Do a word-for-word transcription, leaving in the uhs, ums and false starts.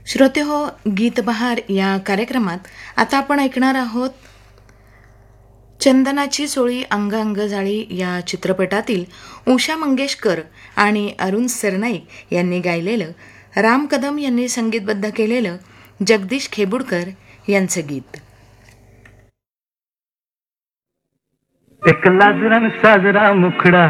श्रोते हो, गीतबहार या कार्यक्रमात आता आपण ऐकणार आहोत चंदनाची सोळी अंग अंग जाळी या चित्रपटातील उषा मंगेशकर आणि अरुण सरनाईक यांनी गायलेलं, राम कदम यांनी संगीतबद्ध केलेलं जगदीश खेबुडकर यांचं गीत. एक लाजरा साजरा मुखडा